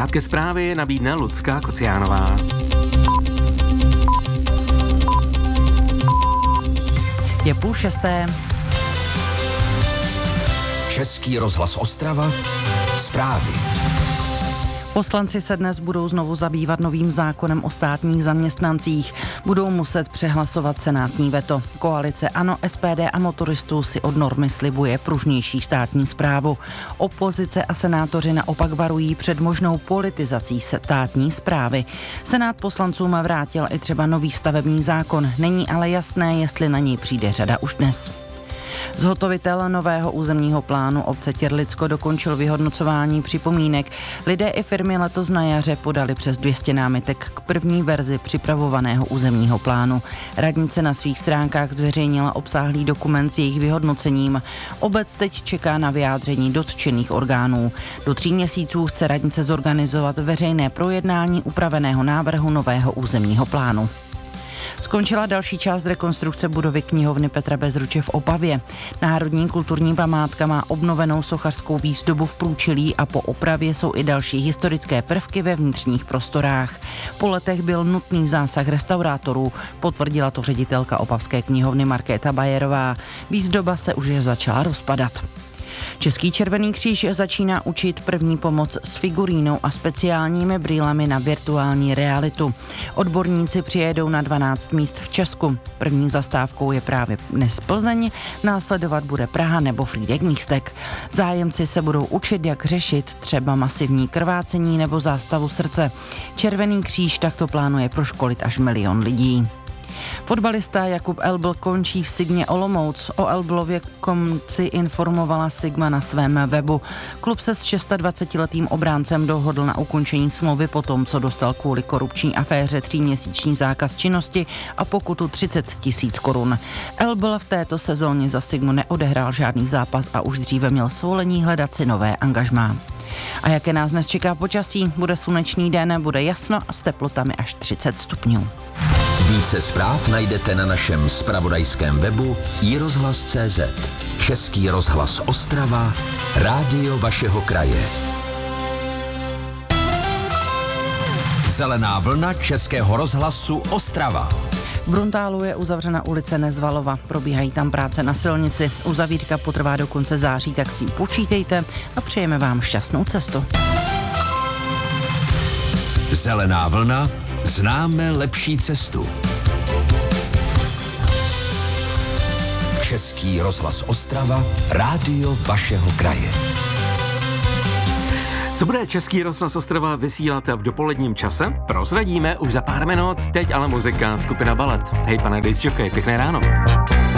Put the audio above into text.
Krátké zprávy nabídne Lucka Kociánová. Je 5:30. Český rozhlas Ostrava, zprávy. Poslanci se dnes budou znovu zabývat novým zákonem o státních zaměstnancích. Budou muset přehlasovat senátní veto. Koalice ANO, SPD a motoristů si od normy slibuje pružnější státní správu. Opozice a senátoři naopak varují před možnou politizací státní správy. Senát poslancům vrátil i třeba nový stavební zákon. Není ale jasné, jestli na něj přijde řada už dnes. Zhotovitel nového územního plánu obce Těrlicko dokončil vyhodnocování připomínek. Lidé i firmy letos na jaře podali přes 200 námitek k první verzi připravovaného územního plánu. Radnice na svých stránkách zveřejnila obsáhlý dokument s jejich vyhodnocením. Obec teď čeká na vyjádření dotčených orgánů. Do 3 měsíců chce radnice zorganizovat veřejné projednání upraveného návrhu nového územního plánu. Skončila další část rekonstrukce budovy knihovny Petra Bezruče v Opavě. Národní kulturní památka má obnovenou sochařskou výzdobu v průčelí a po opravě jsou i další historické prvky ve vnitřních prostorách. Po letech byl nutný zásah restaurátorů, potvrdila to ředitelka opavské knihovny Markéta Bajerová. Výzdoba se už začala rozpadat. Český Červený kříž začíná učit první pomoc s figurínou a speciálními brýlemi na virtuální realitu. Odborníci přijedou na 12 míst v Česku. První zastávkou je právě dnes Plzeň, následovat bude Praha nebo Frýdek-Místek. Zájemci se budou učit, jak řešit třeba masivní krvácení nebo zástavu srdce. Červený kříž takto plánuje proškolit až 1 milion lidí. Fotbalista Jakub Elbl končí v Sigmě Olomouc. O Elblově konci informovala Sigma na svém webu. Klub se s 26letým obráncem dohodl na ukončení smlouvy po tom, co dostal kvůli korupční aféře 3měsíční zákaz činnosti a pokutu 30 000 korun. Elbl v této sezóně za Sigmu neodehrál žádný zápas a už dříve měl svolení hledat si nové angažmá. A jaké nás dnes čeká počasí? Bude slunečný den, bude jasno a s teplotami až 30 stupňů. Více zpráv najdete na našem zpravodajském webu iRozhlas.cz. Český rozhlas Ostrava, rádio vašeho kraje. Zelená vlna Českého rozhlasu Ostrava. V Bruntálu je uzavřena ulice Nezvalova. Probíhají tam práce na silnici. Uzavírka potrvá do konce září, tak s tím počítejte a přejeme vám šťastnou cestu. Zelená vlna, známe lepší cestu. Český rozhlas Ostrava, rádio vašeho kraje. Co bude Český rozhlas Ostrava vysílat v dopoledním čase? Prozradíme už za pár minut, teď ale muzika, skupina Balet. Hej pane disc jockey, pěkné ráno.